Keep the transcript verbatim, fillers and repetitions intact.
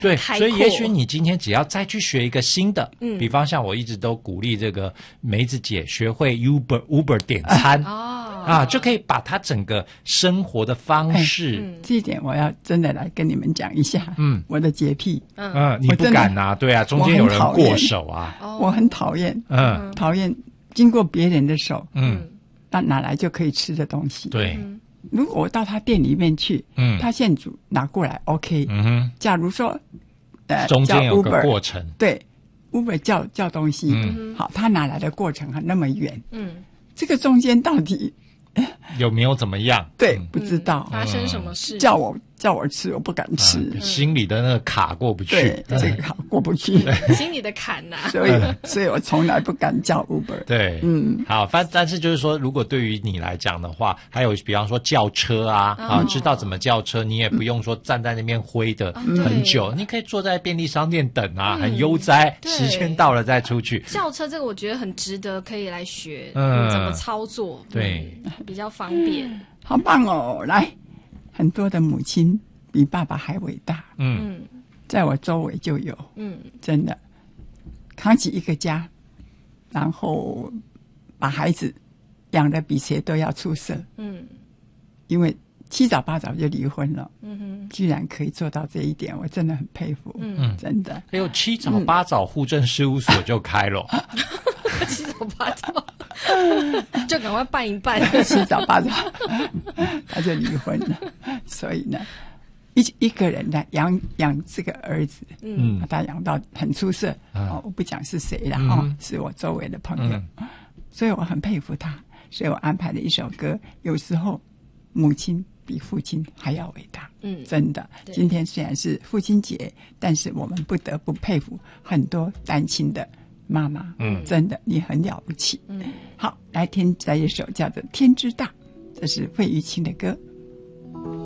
对， 开阔。 所以也许你今天只要再去学一个新的， 嗯， 比方像我一直都鼓励这个梅子姐学会 Uber Uber 点餐。 哦啊，就可以把他整个生活的方式， 哎嗯、这一点我要真的来跟你们讲一下。嗯，我的洁癖， 嗯，呃、你不敢啊？对啊，中间有人过手啊， 我很讨厌，嗯，讨厌经过别人的手，嗯，那拿来就可以吃的东西。 对， 如果我到他店里面去，嗯，他现煮拿过来 ，OK， 嗯哼。 假如说， 呃，中间有个过程， 对 ，Uber 叫叫东西，嗯，好，他拿来的过程还那么远，嗯，这个中间到底有没有怎么样？ 对，不知道、 嗯、发生什么事， 叫我叫我吃，我不敢吃， 嗯、心里的那个卡过不去， 对，这个卡过不去， 心里的坎呐、啊， 所以，所以我从来不敢叫 Uber。 对，嗯，好，反但是就是说，如果对于你来讲的话，还有比方说叫车啊，哦、啊，知道怎么叫车，你也不用说站在那边挥的很久，嗯、你可以坐在便利商店等啊，嗯、很悠哉，时间到了再出去。 叫车这个我觉得很值得，可以来学，嗯，怎么操作， 对。 嗯比较方便， 好棒哦！来，很多的母亲比爸爸还伟大，嗯，在我周围就有，嗯，真的扛起一个家，然后把孩子养得比谁都要出色，嗯，因为七早八早就离婚了，嗯哼，居然可以做到这一点，我真的很佩服，嗯，真的。 还有七早八早户政事务所就开了， 七早八早。就赶快办一办， 七早八早他就离婚了。所以呢，一一个人呢养养这个儿子，嗯，把他养到很出色。嗯、哦，我不讲是谁了哈、嗯哦，是我周围的朋友，嗯、所以我很佩服他。所以我安排了一首歌，有时候母亲比父亲还要伟大。嗯，真的。今天虽然是父亲节，但是我们不得不佩服很多单亲的妈妈，嗯，真的你很了不起。嗯，好，来听这一首叫做《天之大》，这是费玉清的歌。